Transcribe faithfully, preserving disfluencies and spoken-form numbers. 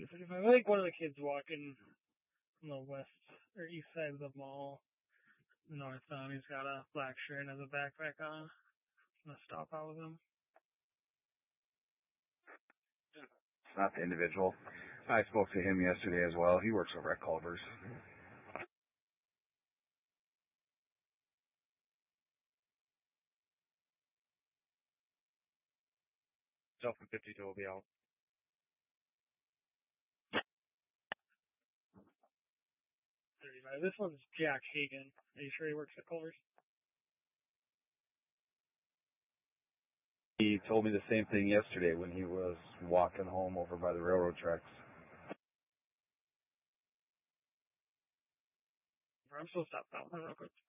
I think one of the kids walking on the west or east side of the mall, north on. He's got a black shirt and has a backpack on. I'm gonna stop out with him. It's not the individual. I spoke to him yesterday as well. He works over at Culver's. So from fifty-two will be out. thirty-five. This one's Jack Hagan. Are you sure he works at Culver's? He told me the same thing yesterday when he was walking home over by the railroad tracks. I'm supposed to stop that one real quick.